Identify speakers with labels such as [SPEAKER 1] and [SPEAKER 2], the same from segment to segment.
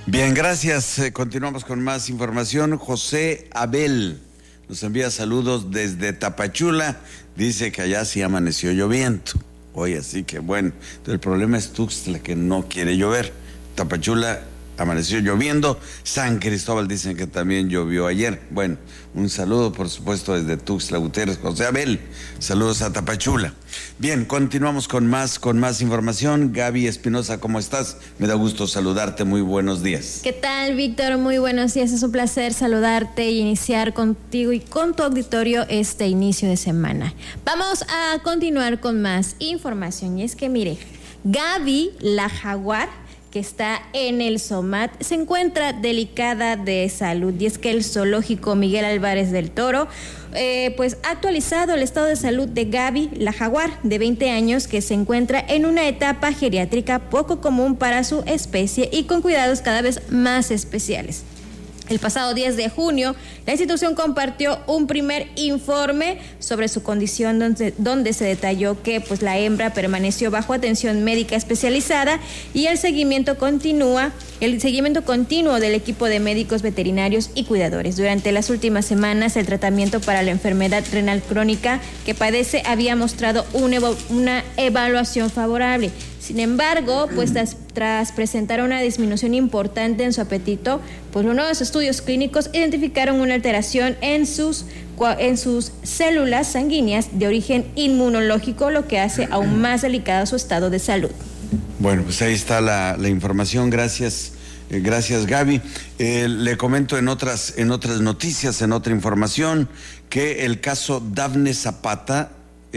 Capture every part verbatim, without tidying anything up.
[SPEAKER 1] Bien, gracias. Eh, continuamos con más información. José Abel nos envía saludos desde Tapachula. Dice que allá sí amaneció lloviendo hoy, así que bueno, el problema es Tuxtla, que no quiere llover. Tapachula amaneció lloviendo. San Cristóbal dicen que también llovió ayer. Bueno, un saludo, por supuesto, desde Tuxtla Gutiérrez. José Abel, saludos a Tapachula. Bien, continuamos con más, con más información. Gaby Espinosa, ¿cómo estás? Me da gusto saludarte. Muy buenos días.
[SPEAKER 2] ¿Qué tal, Víctor? Muy buenos días. Es un placer saludarte y iniciar contigo y con tu auditorio este inicio de semana. Vamos a continuar con más información. Y es que, mire, Gaby, la jaguar, que está en el SOMAT, se encuentra delicada de salud, y es que el zoológico Miguel Álvarez del Toro eh, pues ha actualizado el estado de salud de Gaby, la jaguar de veinte años, que se encuentra en una etapa geriátrica poco común para su especie y con cuidados cada vez más especiales. El pasado diez de junio, la institución compartió un primer informe sobre su condición, donde, donde se detalló que pues, la hembra permaneció bajo atención médica especializada y el seguimiento continúa, el seguimiento continuo del equipo de médicos veterinarios y cuidadores. Durante las últimas semanas, el tratamiento para la enfermedad renal crónica que padece había mostrado una, evo, una evaluación favorable. Sin embargo, pues tras, tras presentar una disminución importante en su apetito, pues los nuevos estudios clínicos identificaron una alteración en sus, en sus células sanguíneas de origen inmunológico, lo que hace aún más delicado su estado de salud.
[SPEAKER 1] Bueno, pues ahí está la, la información. Gracias, eh, gracias Gaby. Eh, le comento en otras, en otras noticias, en otra información, que el caso Dafne Zapata,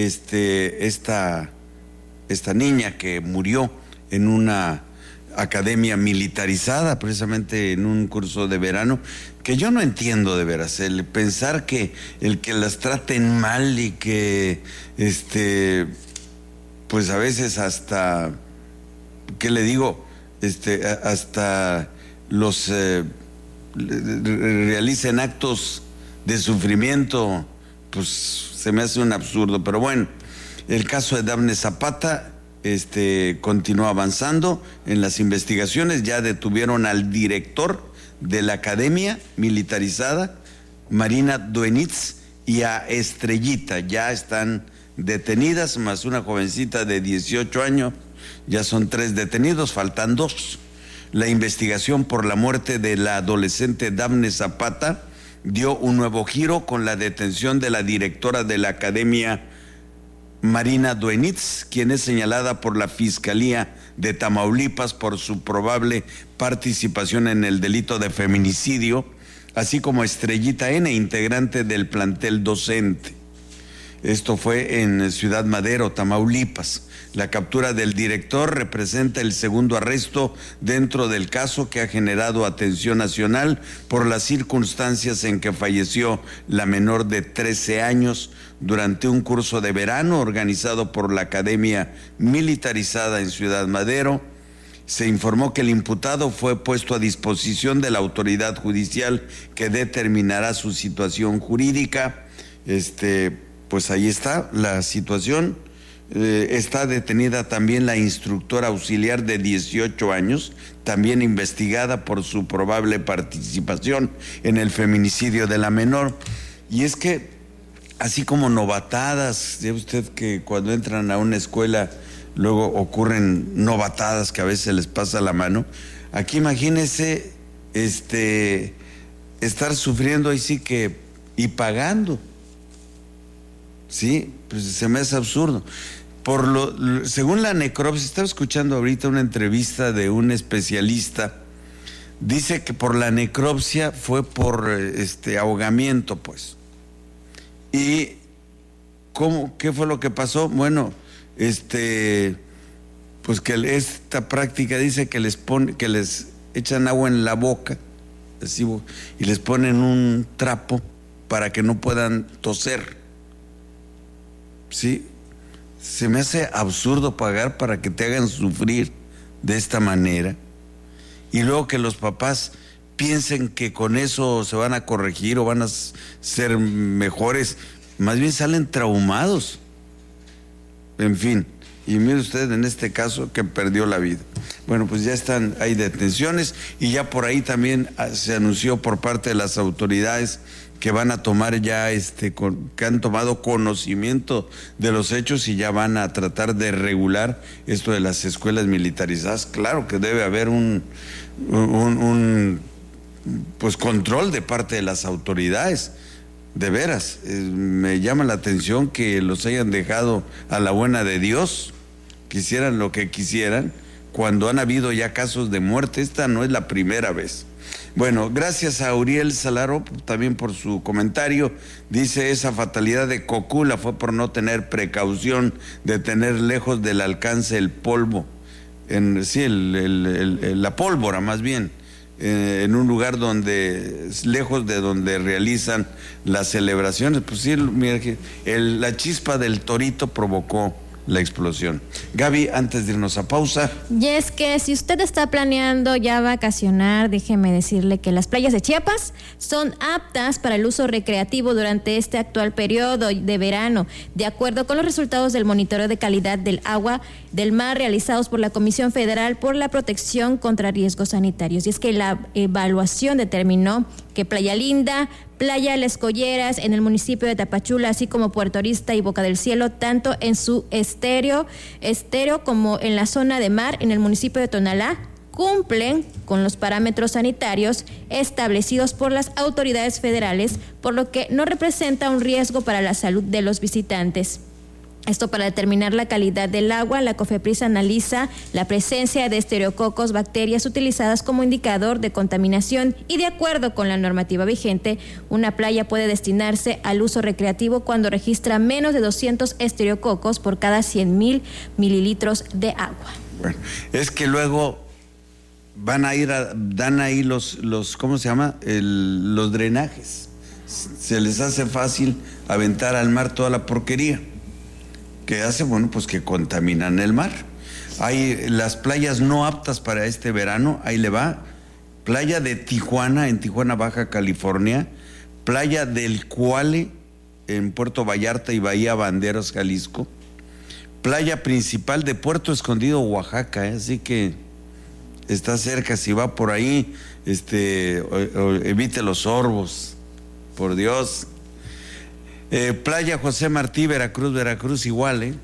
[SPEAKER 1] este, esta... esta niña que murió en una academia militarizada, precisamente en un curso de verano, que yo no entiendo de veras, el pensar que el que las traten mal y que, este, pues a veces hasta, ¿qué le digo? Este, hasta los eh, realicen actos de sufrimiento, pues se me hace un absurdo, pero bueno. El caso de Dafne Zapata este, continúa avanzando en las investigaciones. Ya detuvieron al director de la academia militarizada, Marina Duenitz, y a Estrellita. Ya están detenidas, más una jovencita de dieciocho años. Ya son tres detenidos, faltan dos. La investigación por la muerte de la adolescente Dafne Zapata dio un nuevo giro con la detención de la directora de la academia, Marina Duenitz, quien es señalada por la Fiscalía de Tamaulipas por su probable participación en el delito de feminicidio, así como Estrellita N, integrante del plantel docente. Esto fue en Ciudad Madero, Tamaulipas. La captura del director representa el segundo arresto dentro del caso, que ha generado atención nacional por las circunstancias en que falleció la menor de trece años durante un curso de verano organizado por la Academia Militarizada en Ciudad Madero. Se informó que el imputado fue puesto a disposición de la autoridad judicial, que determinará su situación jurídica. Este, pues ahí está la situación. Eh, está detenida también la instructora auxiliar de dieciocho años, también investigada por su probable participación en el feminicidio de la menor. Y es que, así como novatadas, ya usted que cuando entran a una escuela luego ocurren novatadas que a veces les pasa la mano, aquí imagínese este, estar sufriendo ahí sí que y pagando. Sí, pues se me hace absurdo. Por lo, según la necropsia, estaba escuchando ahorita una entrevista de un especialista, dice que por la necropsia fue por este ahogamiento, pues. ¿Y cómo, qué fue lo que pasó? Bueno, este, pues que esta práctica dice que les pone, que les echan agua en la boca, así, y les ponen un trapo para que no puedan toser. Sí, se me hace absurdo pagar para que te hagan sufrir de esta manera, y luego que los papás piensen que con eso se van a corregir o van a ser mejores, más bien salen traumados. En fin, Y mire usted en este caso que perdió la vida. Bueno, pues ya están, hay detenciones y ya por ahí también se anunció por parte de las autoridades que van a tomar ya, este, con, que han tomado conocimiento de los hechos y ya van a tratar de regular esto de las escuelas militarizadas. Claro que debe haber un, un, un pues control de parte de las autoridades. De veras, eh, me llama la atención que los hayan dejado a la buena de Dios, quisieran lo que quisieran, cuando han habido ya casos de muerte. Esta no es la primera vez. Bueno, gracias a Uriel Salaro también por su comentario. Dice, esa fatalidad de Cocula fue por no tener precaución de tener lejos del alcance el polvo, en, sí, el, el, el, el, la pólvora más bien, eh, en un lugar donde, lejos de donde realizan las celebraciones. Pues sí, mira, el, la chispa del torito provocó la explosión. Gaby, antes de irnos a pausa.
[SPEAKER 2] Y es que si usted está planeando ya vacacionar, déjeme decirle que las playas de Chiapas son aptas para el uso recreativo durante este actual periodo de verano, de acuerdo con los resultados del monitoreo de calidad del agua del mar realizados por la Comisión Federal por la Protección contra Riesgos Sanitarios. Y es que la evaluación determinó que Playa Linda, Playa Las Colleras en el municipio de Tapachula, así como Puerto Arista y Boca del Cielo, tanto en su estero, estero como en la zona de mar en el municipio de Tonalá, cumplen con los parámetros sanitarios establecidos por las autoridades federales, por lo que no representa un riesgo para la salud de los visitantes. Esto para determinar la calidad del agua, la COFEPRIS analiza la presencia de estereococos, bacterias utilizadas como indicador de contaminación y de acuerdo con la normativa vigente, una playa puede destinarse al uso recreativo cuando registra menos de doscientos estereococos por cada cien mil mililitros de agua.
[SPEAKER 1] Bueno, es que luego van a ir, a, dan ahí los, los ¿cómo se llama? El, los drenajes. Se les hace fácil aventar al mar toda la porquería. ¿Qué hace? Bueno, pues que contaminan el mar. Hay las playas no aptas para este verano, ahí le va. Playa de Tijuana, en Tijuana, Baja California. Playa del Cuale, en Puerto Vallarta y Bahía Banderas, Jalisco. Playa principal de Puerto Escondido, Oaxaca, ¿eh? Así que está cerca, si va por ahí, este, o, o, evite los sorbos, por Dios. Eh, Playa José Martí, Veracruz, Veracruz igual, ¿eh?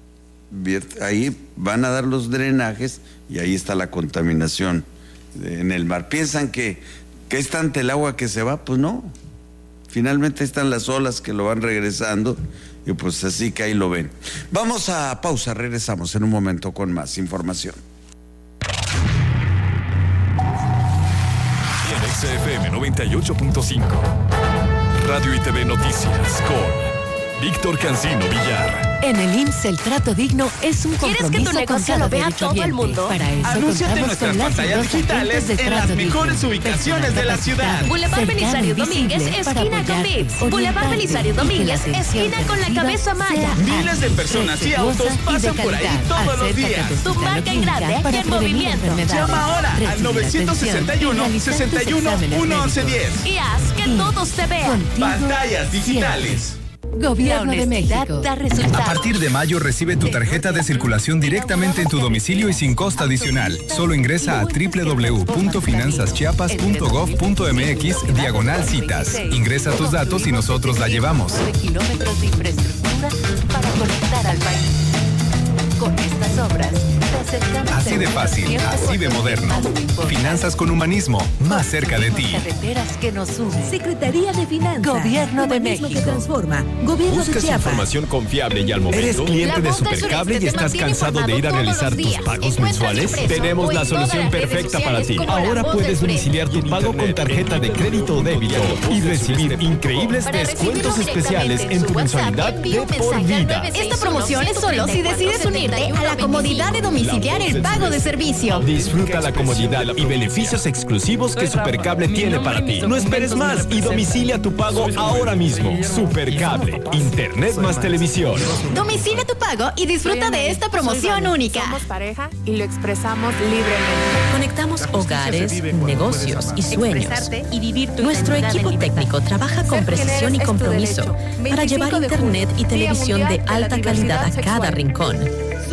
[SPEAKER 1] Ahí van a dar los drenajes y ahí está la contaminación en el mar. ¿Piensan que, que es tanta el agua que se va? Pues no. Finalmente están las olas que lo van regresando y pues así que ahí lo ven. Vamos a pausa, regresamos en un momento con más información.
[SPEAKER 3] En X F M noventa y ocho punto cinco. Radio y T V Noticias con Víctor Cancino Villar.
[SPEAKER 4] En el I M S S el trato digno es un compromiso.
[SPEAKER 5] ¿Quieres que tu negocio lo vea todo el mundo?
[SPEAKER 4] Para eso
[SPEAKER 6] anúnciate en nuestras pantallas digitales en las mejores ubicaciones de la ciudad.
[SPEAKER 5] Boulevard Belisario Domínguez, esquina con Vips. Boulevard Belisario Domínguez, esquina con la Cabeza Maya.
[SPEAKER 6] Miles de personas y autos pasan por ahí todos los días.
[SPEAKER 5] Tu marca en grande y en movimiento.
[SPEAKER 6] Llama ahora al nueve sesenta y uno, sesenta y uno, once diez.
[SPEAKER 5] Y haz que todos te vean.
[SPEAKER 6] Pantallas digitales.
[SPEAKER 4] Gobierno de México.
[SPEAKER 5] Da resultados.
[SPEAKER 7] A partir de mayo recibe tu tarjeta de circulación directamente en tu domicilio y sin costo adicional. Solo ingresa a doble u doble u doble u punto finanzas chiapas punto gov punto m x diagonal citas. Ingresa tus datos y nosotros la llevamos.
[SPEAKER 4] De kilómetros de infraestructura para conectar al país. Con estas obras, te acercamos
[SPEAKER 7] Así de fácil, así de moderno. Finanzas con humanismo, más cerca de ti.
[SPEAKER 4] Carreteras que nos unen.
[SPEAKER 8] Secretaría de Finanzas.
[SPEAKER 4] Gobierno de
[SPEAKER 8] Humanismo
[SPEAKER 4] México.
[SPEAKER 8] que transforma. Gobierno de
[SPEAKER 3] ¿Buscas
[SPEAKER 8] Chiapas.
[SPEAKER 3] información confiable y al momento?
[SPEAKER 9] ¿Eres cliente de
[SPEAKER 5] La Boca
[SPEAKER 9] Supercable y
[SPEAKER 5] Sureste te
[SPEAKER 9] estás
[SPEAKER 5] mantiene
[SPEAKER 9] cansado de ir a
[SPEAKER 5] informado
[SPEAKER 9] realizar
[SPEAKER 5] todos
[SPEAKER 9] tus
[SPEAKER 5] los días.
[SPEAKER 9] pagos
[SPEAKER 5] Encuentras
[SPEAKER 9] mensuales?
[SPEAKER 5] impreso
[SPEAKER 9] Tenemos
[SPEAKER 5] o
[SPEAKER 9] la
[SPEAKER 5] en
[SPEAKER 9] solución
[SPEAKER 5] todas las redes
[SPEAKER 9] perfecta para ti.
[SPEAKER 5] sociales como La
[SPEAKER 9] Ahora
[SPEAKER 5] Voz
[SPEAKER 9] puedes
[SPEAKER 5] del Frente.
[SPEAKER 9] domiciliar tu pago con tarjeta de crédito o débito y recibir increíbles
[SPEAKER 5] Para
[SPEAKER 9] descuentos
[SPEAKER 5] recibirlo
[SPEAKER 9] especiales
[SPEAKER 5] directamente
[SPEAKER 9] en tu
[SPEAKER 5] su WhatsApp,
[SPEAKER 9] mensualidad
[SPEAKER 5] envía
[SPEAKER 9] de
[SPEAKER 5] un
[SPEAKER 9] por
[SPEAKER 5] mensaje al
[SPEAKER 9] vida.
[SPEAKER 5] nueve seis uno,
[SPEAKER 10] Esta promoción es solo si decides unirte a la comodidad de domiciliar el pago de servicio.
[SPEAKER 9] Disfruta la comodidad y beneficios exclusivos que Supercable tiene para ti. No esperes más y domicilia tu pago ahora mismo. Supercable, Internet más televisión.
[SPEAKER 10] Domicilia tu pago y disfruta de esta promoción única.
[SPEAKER 11] Somos pareja y lo expresamos libremente.
[SPEAKER 12] Conectamos hogares, negocios y sueños. Nuestro equipo técnico trabaja con precisión y compromiso para llevar Internet y televisión de alta calidad a cada rincón.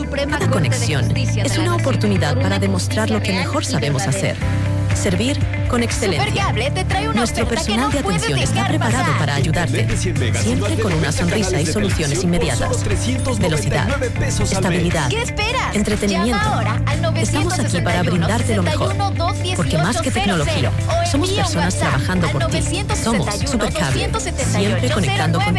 [SPEAKER 12] Cada conexión es una oportunidad para demostrar lo que mejor sabemos hacer. Servir con excelencia. Nuestro personal de atención está preparado para ayudarte, siempre con una sonrisa y soluciones inmediatas. Velocidad, estabilidad, entretenimiento. Estamos aquí para brindarte lo mejor, porque más que tecnología, somos personas trabajando por ti. Somos Supercable, siempre conectando con